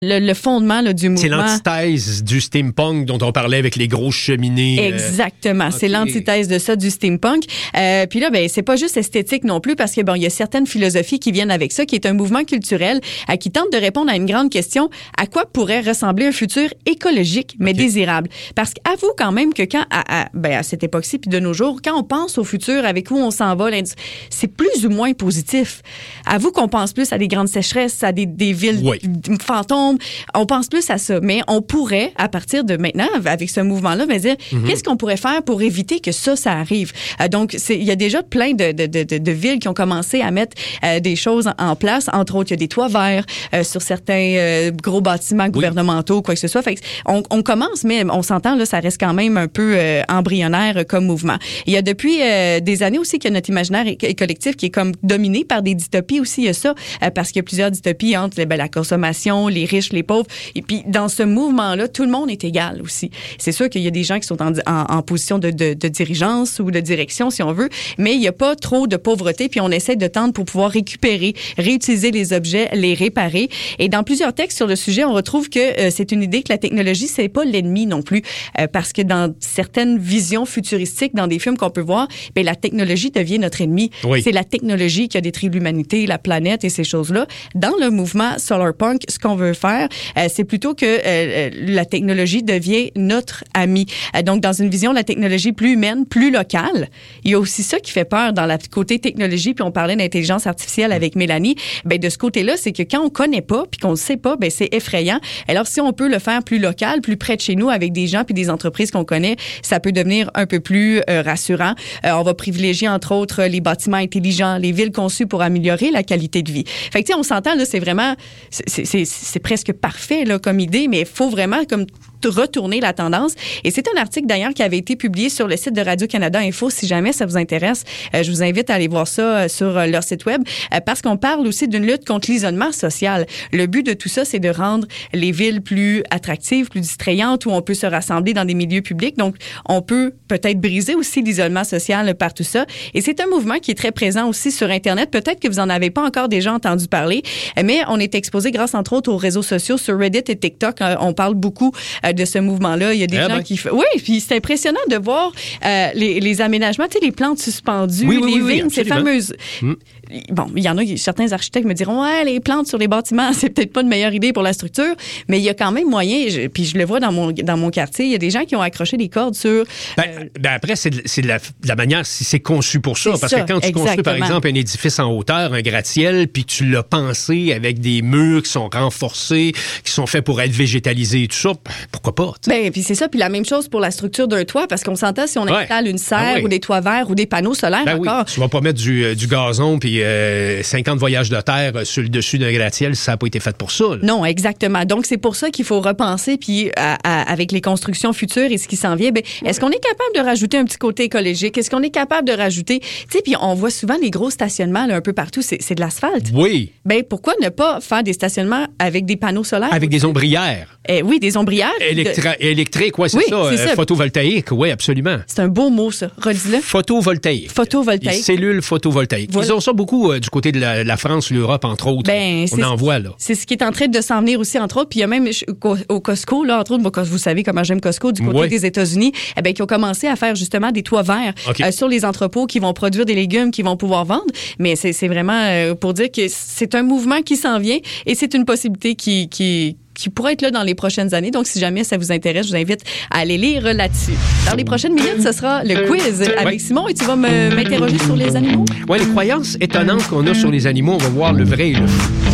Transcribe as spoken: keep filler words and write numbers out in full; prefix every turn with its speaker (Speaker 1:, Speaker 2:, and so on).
Speaker 1: le, le fondement là, du mouvement.
Speaker 2: C'est l'antithèse du steampunk dont on parlait avec les grosses cheminées.
Speaker 1: Exactement. Euh... C'est okay. l'antithèse de ça, du steampunk. Euh, puis là, ben, c'est pas juste esthétique non plus, parce que bon, il y a certaines philosophies qui viennent avec ça, qui est un mouvement culturel euh, qui tente de répondre à une grande question: à quoi pourrait ressembler un futur écologique, mais okay. désirable? Parce qu'avoue quand même que quand, à, à, ben, à cette époque-ci, puis de nos jours, quand on pense au futur, avec où on s'en va, c'est plus ou moins positif. Avoue qu'on pense plus à des grandes sécheresses, à des, des villes oui. fantômes. On pense plus à ça. Mais on pourrait, à partir de maintenant, avec ce mouvement-là, ben, dire mm-hmm. qu'est-ce qu'on pourrait faire pour éviter que ça, ça arrive? Euh, donc, il y a déjà plein de, de, de, de villes qui ont commencé à mettre euh, des choses en place. Entre autres, il y a des toits verts euh, sur certains euh, gros bâtiments oui. gouvernementaux, quoi que ce soit. Fait que on, on commence, mais on s'entend, là, ça reste quand même un peu euh, embryonnaire euh, comme mouvement. Il y a depuis euh, des années aussi que notre imaginaire est, est collectif qui est comme dominé par des dystopies aussi. Il y a ça, euh, parce qu'il y a plusieurs dystopies entre ben, la consommation, les riches, les pauvres. Et puis, dans ce mouvement-là, tout le monde est égal aussi. C'est sûr qu'il y a des gens qui sont en, en, en position de, de, de dirigeance ou de direction, si on veut, mais il n'y a pas trop de pauvreté, puis on essaie de tendre pour pouvoir récupérer, réutiliser les objets, les réparer. Et dans plusieurs textes sur le sujet, on retrouve que euh, c'est une idée que la technologie, c'est pas l'ennemi non plus, euh, parce que dans certaines visions futuristiques, dans des films qu'on peut voir, ben, la technologie devient notre ennemi. Oui. C'est la technologie qui a détruit l'humanité, la planète et ces choses-là. Dans le mouvement Solarpunk, ce qu'on veut faire, euh, c'est plutôt que euh, la technologie devient notre ami. Euh, donc, dans une vision de la technologie plus humaine, plus locale, il y a aussi ça qui fait peur dans la côté technologie, puis on parlait d'intelligence artificielle avec Mélanie. Ben, de ce côté-là, c'est que quand on connaît pas, puis qu'on ne sait pas, ben, c'est effrayant. Alors, si on peut le faire plus local, plus près de chez nous, avec des gens puis des entreprises qu'on connaît, ça peut devenir un peu plus euh, rassurant. Euh, on va privilégier, entre autres, les bâtiments intelligents, les villes conçues pour améliorer la qualité de vie. Fait que, tu sais, on s'entend, là, c'est vraiment, c'est, c'est, c'est presque parfait, là, comme idée, mais il faut vraiment, comme, retourner la tendance. Et c'est un article, d'ailleurs, qui avait été publié sur le site de Radio-Canada Info. Si jamais ça vous intéresse, euh, je vous invite à aller voir ça euh, sur euh, leur site web, euh, parce qu'on parle aussi d'une lutte contre l'isolement social. Le but de tout ça, c'est de rendre les villes plus attractives, plus distrayantes, où on peut se rassembler dans des milieux publics. Donc, on peut peut-être briser aussi l'isolement social par tout ça. Et c'est un mouvement qui est très présent aussi sur Internet. Peut-être que vous en avez pas encore déjà entendu parler, mais on est exposé grâce, entre autres, aux réseaux sociaux, sur Reddit et TikTok. Euh, on parle beaucoup euh, de ce mouvement-là. Il y a des eh gens ben. qui... F... Oui, puis c'est impressionnant de voir euh, les, les aménagements, tu sais, les plantes suspendues,
Speaker 2: oui, oui,
Speaker 1: les
Speaker 2: oui,
Speaker 1: vignes,
Speaker 2: oui,
Speaker 1: ces fameuses... Mm. Bon, il y en a, certains architectes me diront, ouais, les plantes sur les bâtiments, c'est peut-être pas une meilleure idée pour la structure, mais il y a quand même moyen, je, puis je le vois dans mon, dans mon quartier, il y a des gens qui ont accroché des cordes sur...
Speaker 2: Ben, euh, ben après, c'est, de, c'est de, la, de la manière si c'est conçu pour ça, parce ça, que quand tu exactement. construis, par exemple, un édifice en hauteur, un gratte-ciel, puis tu l'as pensé avec des murs qui sont renforcés, qui sont faits pour être végétalisés et tout ça, pourquoi pas? T'sais?
Speaker 1: Ben, puis c'est ça, puis la même chose pour la structure d'un toit, parce qu'on s'entend si on
Speaker 2: ouais.
Speaker 1: installe une serre ah oui.
Speaker 2: ou
Speaker 1: des toits verts ou des panneaux solaires
Speaker 2: ben
Speaker 1: encore...
Speaker 2: Oui. Tu vas pas mettre du, du gazon, puis euh, cinquante voyages de terre sur le dessus d'un gratte-ciel si ça n'a pas été fait pour ça. Là.
Speaker 1: Non, exactement. Donc, c'est pour ça qu'il faut repenser, puis à, à, avec les constructions futures et ce qui s'en vient, ben, est-ce qu'on est capable de rajouter un petit côté écologique? Est-ce qu'on est capable de rajouter... Tu sais, puis on voit souvent les gros stationnements là, un peu partout, c'est, c'est de l'asphalte.
Speaker 2: Oui.
Speaker 1: Ben, pourquoi ne pas faire des stationnements avec des panneaux solaires?
Speaker 2: Avec des ombrières.
Speaker 1: Eh, oui, des ombrières.
Speaker 2: Électra- de... Électrique, oui, c'est
Speaker 1: oui,
Speaker 2: ça.
Speaker 1: C'est
Speaker 2: euh,
Speaker 1: ça.
Speaker 2: Photovoltaïque, oui, absolument.
Speaker 1: C'est un beau mot, ça. Redis-le.
Speaker 2: Photovoltaïque.
Speaker 1: Photovoltaïque.
Speaker 2: Les cellules photovoltaïques.
Speaker 1: Voilà.
Speaker 2: Ils ont ça beaucoup euh, du côté de la, la France, l'Europe, entre autres.
Speaker 1: Ben,
Speaker 2: on en voit, là.
Speaker 1: C'est ce qui est en train de s'en venir aussi, entre autres. Puis il y a même au Costco, là, entre autres, bon, vous savez comment j'aime Costco, du côté
Speaker 2: oui.
Speaker 1: des États-Unis, eh bien, qui ont commencé à faire justement des toits verts okay. euh, sur les entrepôts qui vont produire des légumes qu'ils vont pouvoir vendre. Mais c'est, c'est vraiment euh, pour dire que c'est un mouvement qui s'en vient et c'est une possibilité qui... qui qui pourrait être là dans les prochaines années. Donc, si jamais ça vous intéresse, je vous invite à aller lire là-dessus. Dans les prochaines minutes, ce sera le quiz avec ouais. Simon et tu vas me, m'interroger sur les animaux.
Speaker 2: Oui, les croyances étonnantes qu'on a sur les animaux, on va voir le vrai et le faux.